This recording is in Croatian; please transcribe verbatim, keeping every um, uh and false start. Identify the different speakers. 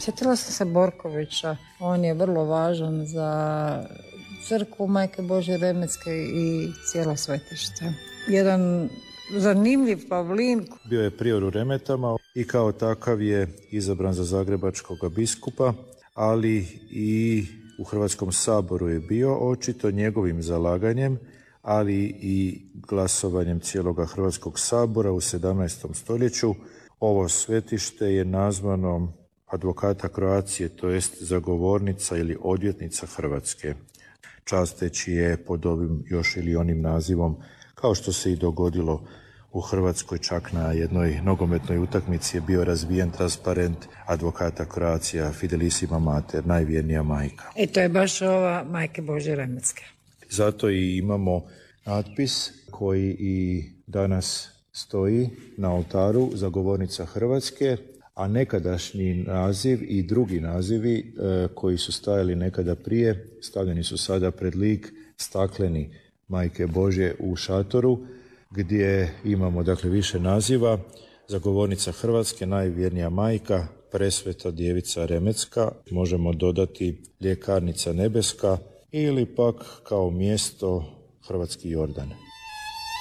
Speaker 1: Sjetila sam se Borkovića, on je vrlo važan za crkvu Majke Božje Remetske i cijelo svetište. Jedan zanimljiv pavlin.
Speaker 2: Bio je prior u Remetama i kao takav je izabran za zagrebačkog biskupa, ali i u Hrvatskom saboru je bio očito njegovim zalaganjem, ali i glasovanjem cijeloga Hrvatskog sabora u sedamnaestom stoljeću. Ovo svetište je nazvano advokata Croacije, to jest zagovornica ili odvjetnica Hrvatske, časteći je pod ovim još ili onim nazivom, kao što se i dogodilo u Hrvatskoj, čak na jednoj nogometnoj utakmici je bio razvijen transparent advokata Croacija, Fidelissima Mater, najvjernija majka.
Speaker 1: I to je baš ova Majke Božje Remetske.
Speaker 2: Zato i imamo natpis koji i danas stoji na oltaru, zagovornica Hrvatske, a nekadašnji naziv i drugi nazivi e, koji su stajali nekada prije, stavljeni su sada pred lik stakleni Majke Božje u šatoru, gdje imamo dakle više naziva: zagovornica Hrvatske, najvjernija majka, presveta djevica Remetska, možemo dodati ljekarnica nebeska ili pak kao mjesto Hrvatski Jordan.